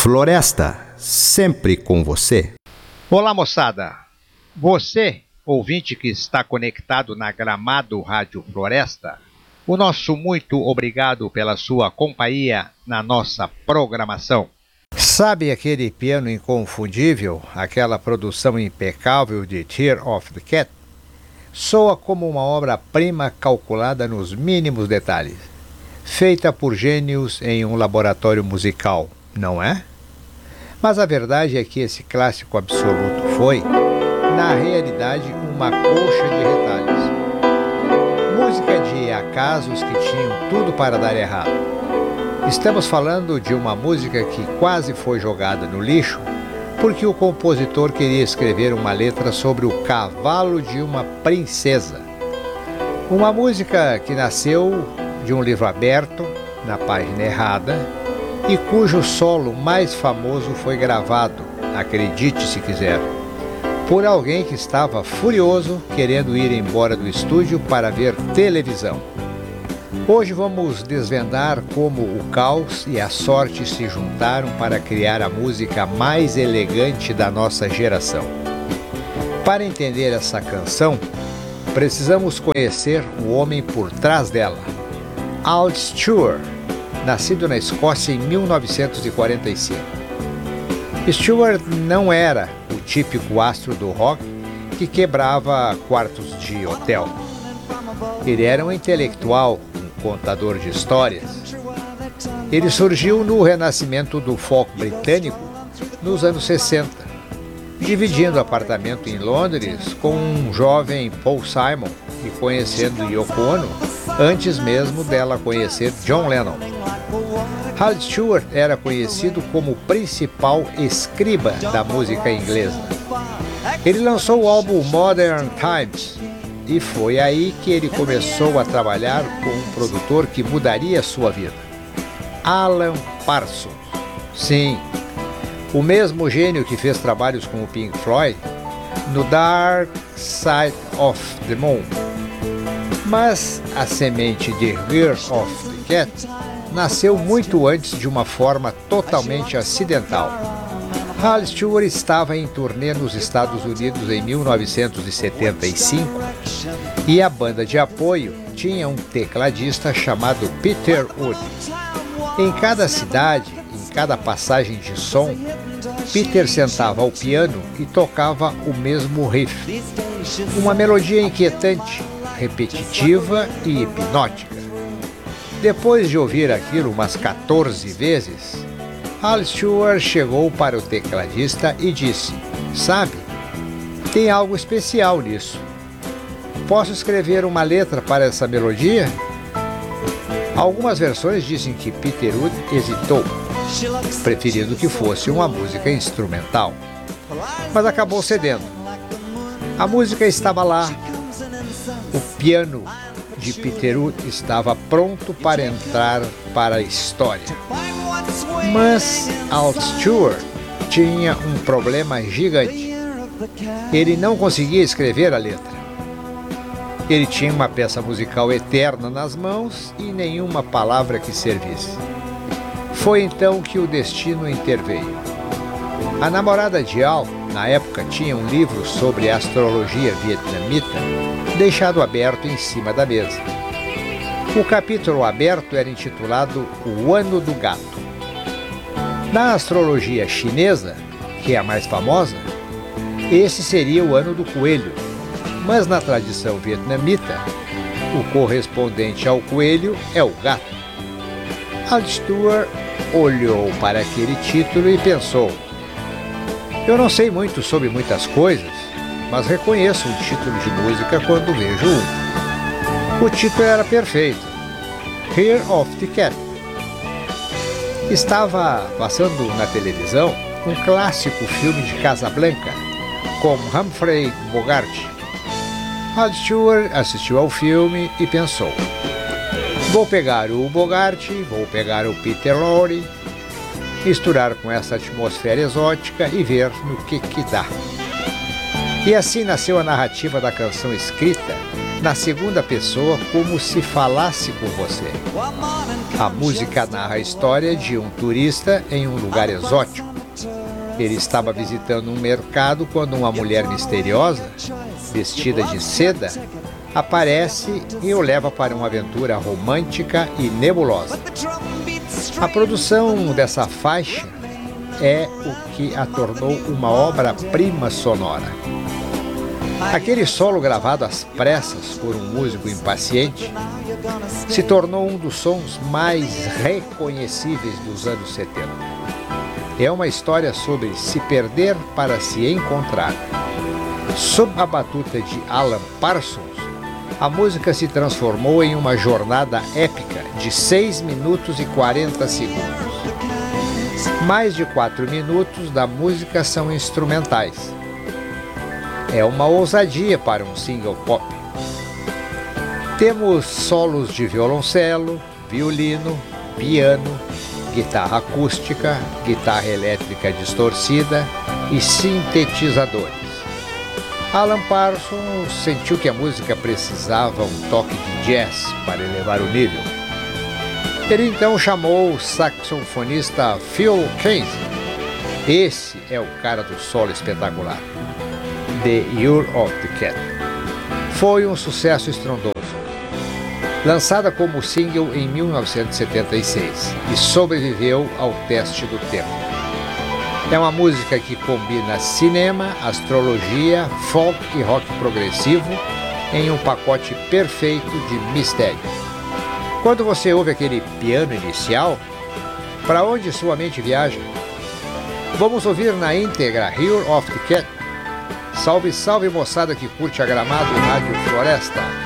Floresta, sempre com você. Olá, moçada. Você, ouvinte que está conectado na Gramado Rádio Floresta, o nosso muito obrigado pela sua companhia na nossa programação. Sabe aquele piano inconfundível, aquela produção impecável de Tear of the Cat? Soa como uma obra-prima calculada nos mínimos detalhes, feita por gênios em um laboratório musical, não é? Mas a verdade é que esse clássico absoluto foi, na realidade, uma colcha de retalhos. Música de acasos que tinham tudo para dar errado. Estamos falando de uma música que quase foi jogada no lixo porque o compositor queria escrever uma letra sobre o cavalo de uma princesa. Uma música que nasceu de um livro aberto, na página errada, e cujo solo mais famoso foi gravado, acredite se quiser, por alguém que estava furioso querendo ir embora do estúdio para ver televisão. Hoje vamos desvendar como o caos e a sorte se juntaram para criar a música mais elegante da nossa geração. Para entender essa canção, precisamos conhecer o homem por trás dela, Al Stewart, nascido na Escócia em 1945. Stewart não era o típico astro do rock que quebrava quartos de hotel. Ele era um intelectual, um contador de histórias. Ele surgiu no renascimento do folk britânico nos anos 60, dividindo apartamento em Londres com um jovem Paul Simon e conhecendo Yoko Ono antes mesmo dela conhecer John Lennon. Al Stewart era conhecido como o principal escriba da música inglesa. Ele lançou o álbum Modern Times e foi aí que ele começou a trabalhar com um produtor que mudaria sua vida, Alan Parsons. Sim, o mesmo gênio que fez trabalhos com o Pink Floyd no Dark Side of the Moon. Mas a semente de Tear of the Cat nasceu muito antes de uma forma totalmente acidental. Al Stewart estava em turnê nos Estados Unidos em 1975 e a banda de apoio tinha um tecladista chamado Peter Wood. Em cada cidade, em cada passagem de som, Peter sentava ao piano e tocava o mesmo riff. Uma melodia inquietante, repetitiva e hipnótica. Depois de ouvir aquilo umas 14 vezes, Al Stewart chegou para o tecladista e disse: "Sabe, tem algo especial nisso. Posso escrever uma letra para essa melodia?" Algumas versões dizem que Peter Wood hesitou, preferindo que fosse uma música instrumental, mas acabou cedendo. A música estava lá, o piano de Peter Wood estava pronto para entrar para a história. Mas Al Stewart tinha um problema gigante. Ele não conseguia escrever a letra. Ele tinha uma peça musical eterna nas mãos e nenhuma palavra que servisse. Foi então que o destino interveio. A namorada de Al, na época, tinha um livro sobre astrologia vietnamita deixado aberto em cima da mesa. O capítulo aberto era intitulado O Ano do Gato. Na astrologia chinesa, que é a mais famosa, esse seria o ano do coelho, mas na tradição vietnamita, o correspondente ao coelho é o gato. Al Stewart olhou para aquele título e pensou: "Eu não sei muito sobre muitas coisas, mas reconheço um título de música quando vejo um." O título era perfeito: Tear of the Cat. Estava passando na televisão um clássico filme de Casablanca, com Humphrey Bogart. Al Stewart assistiu ao filme e pensou: "Vou pegar o Bogart, vou pegar o Peter Lorre, misturar com essa atmosfera exótica e ver no que dá." E assim nasceu a narrativa da canção escrita na segunda pessoa, como se falasse com você. A música narra a história de um turista em um lugar exótico. Ele estava visitando um mercado quando uma mulher misteriosa, vestida de seda, aparece e o leva para uma aventura romântica e nebulosa. A produção dessa faixa é o que a tornou uma obra-prima sonora. Aquele solo gravado às pressas por um músico impaciente se tornou um dos sons mais reconhecíveis dos anos 70. É uma história sobre se perder para se encontrar. Sob a batuta de Alan Parsons, a música se transformou em uma jornada épica de 6 minutos e 40 segundos. Mais de 4 minutos da música são instrumentais. É uma ousadia para um single pop. Temos solos de violoncelo, violino, piano, guitarra acústica, guitarra elétrica distorcida e sintetizadores. Alan Parsons sentiu que a música precisava um toque de jazz para elevar o nível. Ele então chamou o saxofonista Phil Casey. Esse é o cara do solo espetacular. The Year of the Cat. Foi um sucesso estrondoso. Lançada como single em 1976 e sobreviveu ao teste do tempo. É uma música que combina cinema, astrologia, folk e rock progressivo em um pacote perfeito de mistério. Quando você ouve aquele piano inicial, para onde sua mente viaja? Vamos ouvir na íntegra Year of the Cat. Salve, salve moçada que curte a Gramado Rádio Floresta.